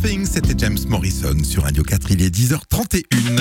Something, c'était James Morrison sur Radio 4, il est 10h31.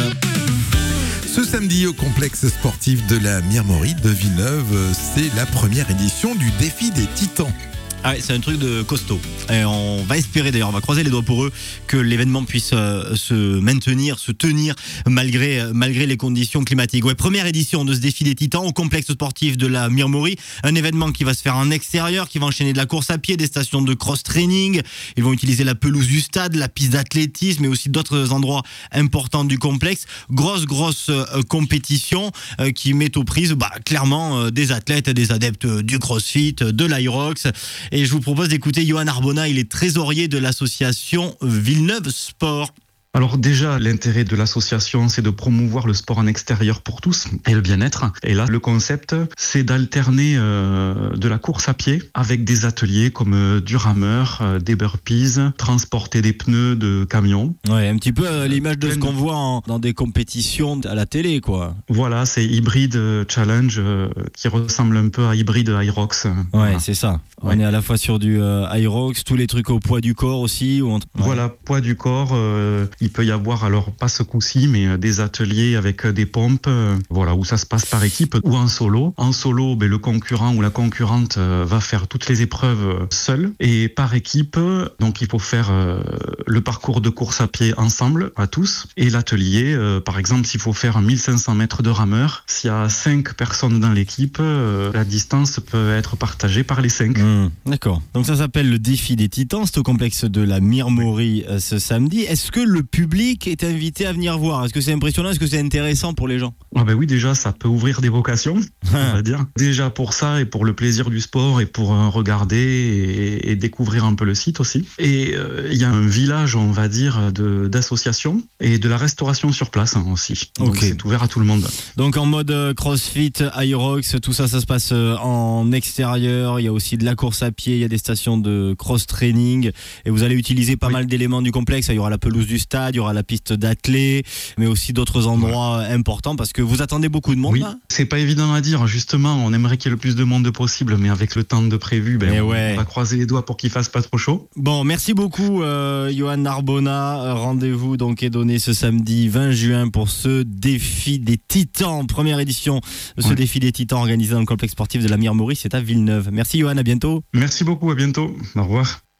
Ce samedi au complexe sportif de la Mirmorie de Villeneuve, c'est la première édition du défi des Titans. Ah ouais, c'est un truc de costaud. Et on va espérer d'ailleurs, on va croiser les doigts pour eux que l'événement puisse se maintenir, se tenir malgré les conditions climatiques. Ouais, première édition de ce défi des Titans au complexe sportif de la Mirmorie. Un événement qui va se faire en extérieur, qui va enchaîner de la course à pied, des stations de cross-training. Ils vont utiliser la pelouse du stade, la piste d'athlétisme, mais aussi d'autres endroits importants du complexe. Grosse compétition qui met aux prises clairement des athlètes, des adeptes du crossfit, de l'Aerox. Et je vous propose d'écouter Johan Arbona, il est trésorier de l'association Villeneuve Sport. Alors déjà, l'intérêt de l'association, c'est de promouvoir le sport en extérieur pour tous et le bien-être. Et là, le concept, c'est d'alterner de la course à pied avec des ateliers comme du rameur, des burpees, transporter des pneus de camions. Ouais, un petit peu l'image de ce qu'on voit dans des compétitions à la télé, quoi. Voilà, c'est Hybrid Challenge qui ressemble un peu à Hybrid Aerox. Ouais, voilà. C'est ça. On est à la fois sur du Aerox, tous les trucs au poids du corps aussi. Voilà, poids du corps. Il peut y avoir, alors pas ce coup-ci, mais des ateliers avec des pompes, voilà, où ça se passe par équipe ou en solo. En solo, le concurrent ou la concurrente va faire toutes les épreuves seul et par équipe. Donc il faut faire le parcours de course à pied ensemble, à tous. Et l'atelier, par exemple, s'il faut faire 1500 mètres de rameur, s'il y a 5 personnes dans l'équipe, la distance peut être partagée par les 5. D'accord. Donc ça s'appelle le défi des Titans, c'est au complexe de la Mirmorie ce samedi. Est-ce que le public est invité à venir voir? Est-ce que c'est impressionnant? Est-ce que c'est intéressant pour les gens? Oui, déjà, ça peut ouvrir des vocations, on va dire. Déjà pour ça et pour le plaisir du sport et pour regarder et découvrir un peu le site aussi. Et il y a un village, on va dire, d'associations et de la restauration sur place aussi. Donc c'est ouvert à tout le monde. Donc en mode crossfit, Aerox, tout ça se passe en extérieur. Il y a aussi de la course à pied, il y a des stations de cross-training. Et vous allez utiliser pas mal d'éléments du complexe. Il y aura la pelouse du stade, il y aura la piste d'athlé, mais aussi d'autres endroits importants parce que vous attendez beaucoup de monde. Oui, c'est pas évident à dire. Justement, on aimerait qu'il y ait le plus de monde possible, mais avec le temps de prévu, on va croiser les doigts pour qu'il fasse pas trop chaud. Bon, merci beaucoup, Johan Arbona. Rendez-vous donc est donné ce samedi 20 juin pour ce défi des Titans. Première édition de ce défi des Titans organisé dans le complexe sportif de la Mirmorie. C'est à Villeneuve. Merci, Johan. À bientôt. Merci beaucoup. À bientôt. Au revoir.